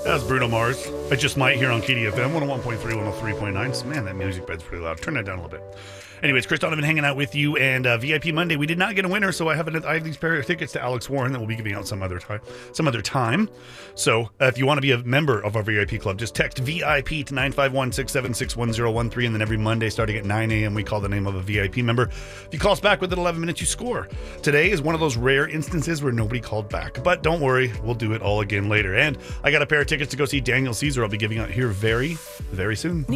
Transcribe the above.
That's Bruno Mars. I just might here on KDFM 101.3, 103.9. Man, that music bed's pretty loud. Turn that down a little bit. Anyways, Chris Donovan hanging out with you, and VIP Monday. We did not get a winner, so I have these pair of tickets to Alex Warren that we'll be giving out some other time. So if you want to be a member of our VIP club, just text VIP to 951-676-1013, and then every Monday starting at 9 a.m. we call the name of a VIP member. If you call us back within 11 minutes, you score. Today is one of those rare instances where nobody called back, but don't worry, we'll do it all again later. And I got a pair of tickets to go see Daniel Caesar. I'll be giving out here very, very soon.